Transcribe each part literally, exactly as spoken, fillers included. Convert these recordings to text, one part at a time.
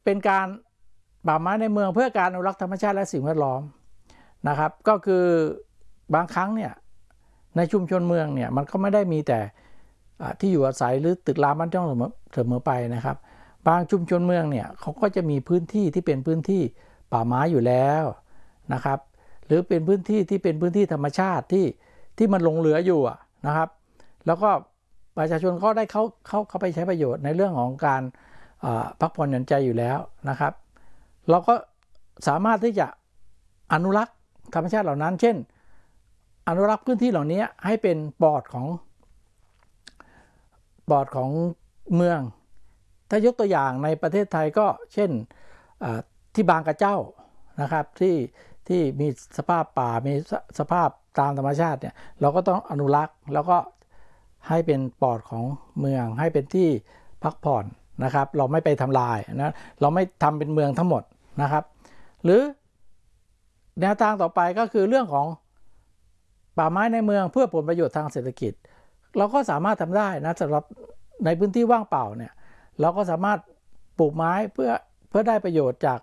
เป็นการป่าไม้ในเมืองเพื่อการอนุรักษ์ธรรมชาติและสิ่งแวดล้อมนะครับก็คือบางครั้งเนี่ยในชุมชนเมืองเนี่ยมันก็ไม่ได้มีแต่ที่อยู่อาศัยหรือตึกรามบ้านช่องเสมอเสมอไปนะครับบางชุมชนเมืองเนี่ยเขาก็จะมีพื้นที่ที่เป็นพื้นที่ป่าไม้อยู่แล้วนะครับหรือเป็นพื้นที่ที่เป็นพื้นที่ธรรมชาติที่ที่มันหลงเหลืออยู่นะครับแล้วก็ประชาชนก็ได้เข้าเข้าเข้าไปใช้ประโยชน์ในเรื่องของการพักผ่อนหย่อนใจอยู่แล้วนะครับเราก็สามารถที่จะอนุรักษ์ธรรมชาติเหล่านั้นเช่นอนุรักษ์พื้นที่เหล่านี้ให้เป็นปอดของปอดของเมืองถ้ายกตัวอย่างในประเทศไทยก็เช่นที่บางกระเจ้านะครับที่ที่มีสภาพป่ามีสภาพตามธรรมชาติเนี่ยเราก็ต้องอนุรักษ์แล้วก็ให้เป็นปอดของเมืองให้เป็นที่พักผ่อนนะครับเราไม่ไปทำลายนะเราไม่ทำเป็นเมืองทั้งหมดนะครับหรือแนวทางต่อไปก็คือเรื่องของป่าไม้ในเมืองเพื่อผลประโยชน์ทางเศรษฐกิจเราก็สามารถทำได้นะสำหรับในพื้นที่ว่างเปล่าเนี่ยเราก็สามารถปลูกไม้เพื่อเพื่อได้ประโยชน์จาก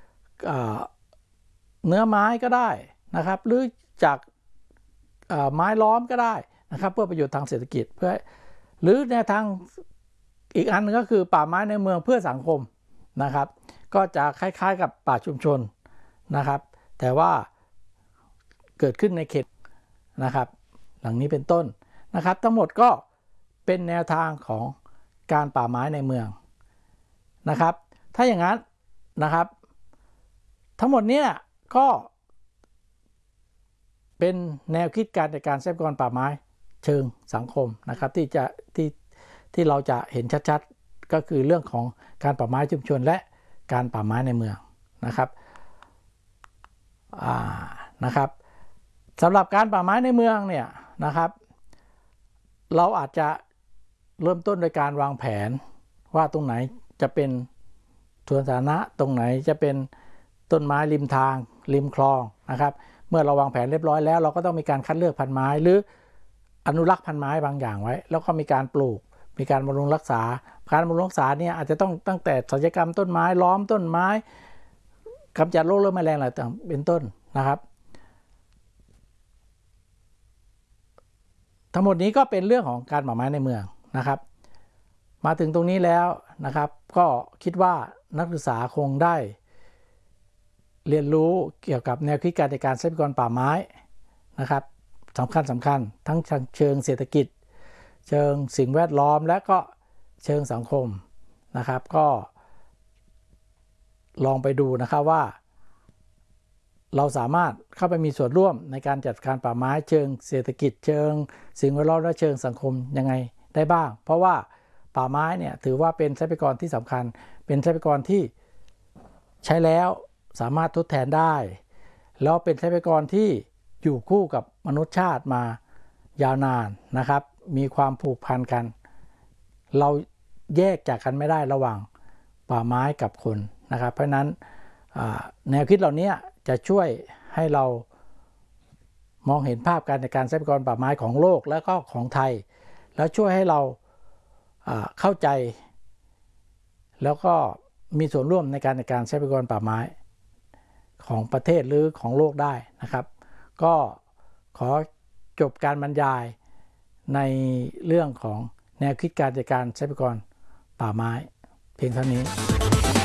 เนื้อไม้ก็ได้นะครับหรือจากไม้ล้อมก็ได้นะครับเพื่อประโยชน์ทางเศรษฐกิจเพื่อหรือแนวทางอีกอันนึงก็คือป่าไม้ในเมืองเพื่อสังคมนะครับก็จะคล้ายๆกับป่าชุมชนนะครับแต่ว่าเกิดขึ้นในเขตนะครับหลังนี้เป็นต้นนะครับทั้งหมดก็เป็นแนวทางของการป่าไม้ในเมืองนะครับถ้าอย่างนั้นนะครับทั้งหมดนี้ก็เป็นแนวคิดการจัดการทรัพยากรป่าไม้เชิงสังคมนะครับที่จะที่ที่เราจะเห็นชัดๆก็คือเรื่องของการป่าไม้ชุมชนและการป่าไม้ในเมืองนะครับอ่านะครับสำหรับการป่าไม้ในเมืองเนี่ยนะครับเราอาจจะเริ่มต้นโดยการวางแผนว่าตรงไหนจะเป็นสวนสาธารณะตรงไหนจะเป็นต้นไม้ริมทางริมคลองนะครับเมื่อเราวางแผนเรียบร้อยแล้วเราก็ต้องมีการคัดเลือกพันธุ์ไม้หรืออนุรักษ์พันธุ์ไม้บางอย่างไว้แล้วก็มีการปลูกมีการบำรุงรักษาการบำรุงรักษาเนี่ยอาจจะต้องตั้งแต่ศัลยกรรมต้นไม้ล้อมต้นไม้กำจัดโรคเรื้อแมลงอะไรต่างเป็นต้นนะครับทั้งหมดนี้ก็เป็นเรื่องของการป่าไม้ในเมืองนะครับมาถึงตรงนี้แล้วนะครับก็คิดว่านักศึกษาคงได้เรียนรู้เกี่ยวกับแนวคิดการจัดการทรัพยากรป่าไม้นะครับสำคัญสำคัญทั้งเชิงเศรษฐกิจเชิงสิ่งแวดล้อมและก็เชิงสังคมนะครับก็ลองไปดูนะครับว่าเราสามารถเข้าไปมีส่วนร่วมในการจัดการป่าไม้เชิงเศรษฐกิจเชิงสิ่งแวดล้อมและเชิงสังคมยังไงได้บ้างเพราะว่าป่าไม้เนี่ยถือว่าเป็นทรัพยากรที่สำคัญเป็นทรัพยากรที่ใช้แล้วสามารถทดแทนได้แล้วเป็นทรัพยากรที่อยู่คู่กับมนุษยชาติมายาวนานนะครับมีความผูกพันกันเราแยกจากกันไม่ได้ระหว่างป่าไม้กับคนนะครับเพราะนั้นแนวคิดเหล่านี้จะช่วยให้เรามองเห็นภาพการจัดการทรัพยากรป่าไม้ของโลกและก็ของไทยแล้วช่วยให้เราเข้าใจแล้วก็มีส่วนร่วมในการจัดการทรัพยากรป่าไม้ของประเทศหรือของโลกได้นะครับก็ขอจบการบรรยายในเรื่องของแนวคิดการจัดการทรัพยากรป่าไม้เพียงเท่านี้